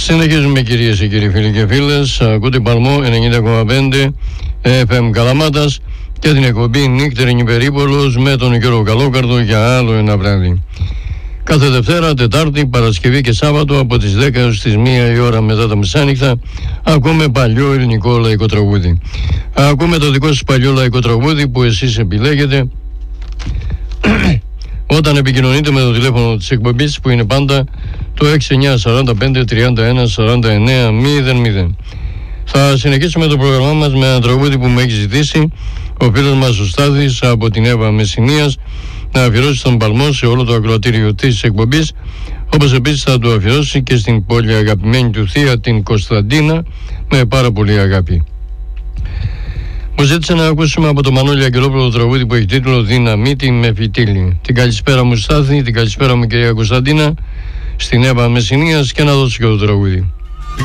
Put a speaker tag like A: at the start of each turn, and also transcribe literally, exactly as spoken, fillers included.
A: Συνεχίζουμε κυρίες και κύριοι φίλοι και φίλες. Ακούτε Παλμό ενενήντα κόμμα πέντε εφ εμ Καλαμάτας και την εκπομπή Νύχτερη Περίπολος με τον Γιώργο Καλόκαρδο για άλλο ένα βράδυ. Κάθε Δευτέρα, Τετάρτη, Παρασκευή και Σάββατο από τις δέκα έως τις μία η ώρα μετά τα μεσάνυχτα ακούμε παλιό ελληνικό λαϊκό τραγούδι. Ακούμε το δικό σας παλιό λαϊκό τραγούδι που εσείς επιλέγετε όταν επικοινωνείτε με το τηλέφωνο της εκπομπής που είναι πάντα το έξι εννιά τέσσερα πέντε τριάντα ένα σαράντα εννέα μηδέν μηδέν. Θα συνεχίσουμε το πρόγραμμά μας με ένα τραγούδι που μου έχει ζητήσει ο φίλος μας ο Στάδης από την Εύα Μεσσηνίας να αφιερώσει τον Παλμό σε όλο το ακροατήριο της εκπομπής, όπως επίσης θα το αφιερώσει και στην πολύ αγαπημένη του θεία την Κωνσταντίνα με πάρα πολύ αγάπη. Μου ζήτησε να ακούσουμε από το Μανώλη Αγγελόπουλο το τραγούδι που έχει τίτλο Δυναμίτη με φυτίλι. Την καλησπέρα μου Στάθη, την καλησπέρα μου κυρία Κωνσταντίνα στην Εύα Μεσσηνίας και να δώσω και το τραγούδι.